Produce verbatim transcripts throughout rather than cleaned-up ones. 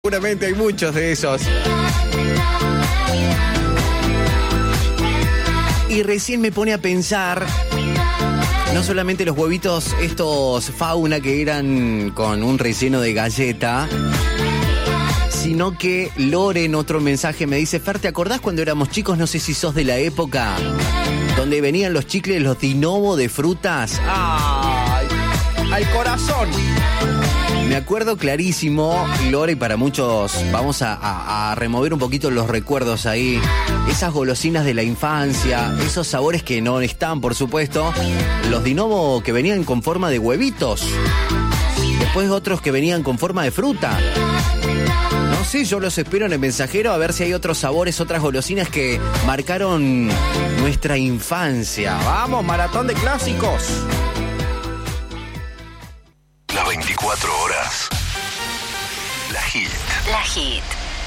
Seguramente hay muchos de esos. Y recién me pone a pensar, no solamente los huevitos estos Fauna que eran con un relleno de galleta, sino que Lore en otro mensaje me dice: Fer, ¿te acordás cuando éramos chicos? No sé si sos de la época donde venían los chicles, los Dinovo de frutas. ¡Ay! ¡Al corazón! Me acuerdo clarísimo, Lore, y para muchos vamos a, a, a remover un poquito los recuerdos ahí. Esas golosinas de la infancia, esos sabores que no están, por supuesto. Los Dinovo que venían con forma de huevitos. Después otros que venían con forma de fruta. No sé, yo los espero en el mensajero a ver si hay otros sabores, otras golosinas que marcaron nuestra infancia. ¡Vamos, maratón de clásicos! Las veinticuatro horas. La Hit. La Hit.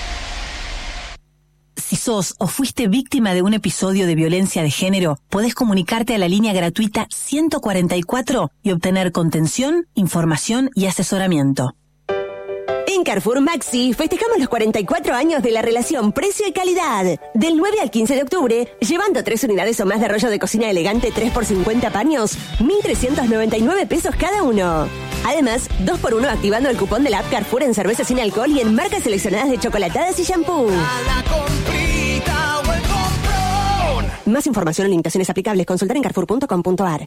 Si sos o fuiste víctima de un episodio de violencia de género, podés comunicarte a la línea gratuita ciento cuarenta y cuatro y obtener contención, información y asesoramiento. En Carrefour Maxi festejamos los cuarenta y cuatro años de la relación precio y calidad. Del nueve al quince de octubre, llevando tres unidades o más de rollo de cocina elegante tres por cincuenta paños, mil trescientos noventa y nueve pesos cada uno. Además, dos por uno activando el cupón de la app Carrefour en cerveza sin alcohol y en marcas seleccionadas de chocolatadas y shampoo. Más información o limitaciones aplicables, consultar en carrefour punto com punto a r.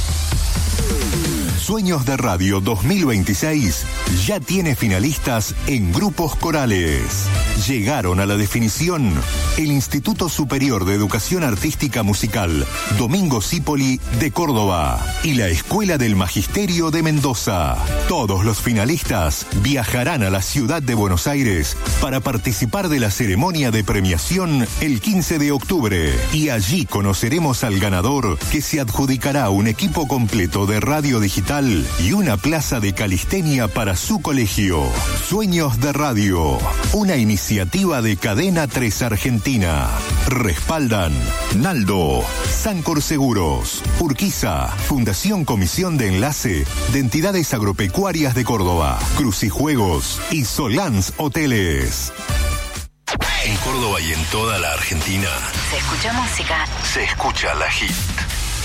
Sueños de Radio dos mil veintiséis ya tiene finalistas en grupos corales. Llegaron a la definición el Instituto Superior de Educación Artística Musical Domingo Cipolli de Córdoba y la Escuela del Magisterio de Mendoza. Todos los finalistas viajarán a la ciudad de Buenos Aires para participar de la ceremonia de premiación el quince de octubre. Y allí conoceremos al ganador, que se adjudicará un equipo completo de radio digital y una plaza de calistenia para su colegio. Sueños de Radio, una iniciativa de Cadena tres Argentina. Respaldan Naldo, Sancor Seguros, Urquiza, Fundación Comisión de Enlace de Entidades Agropecuarias de Córdoba, Crucijuegos y Solans Hoteles. En Córdoba y en toda la Argentina Se escucha música. se escucha La Hit.